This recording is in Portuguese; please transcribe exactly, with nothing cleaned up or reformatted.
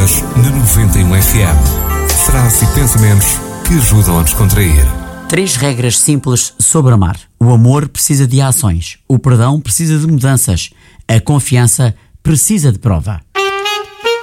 horas na noventa e um F M. Frases e pensamentos que ajudam a descontrair. Três regras simples sobre amar. O amor precisa de ações. O perdão precisa de mudanças. A confiança precisa de prova.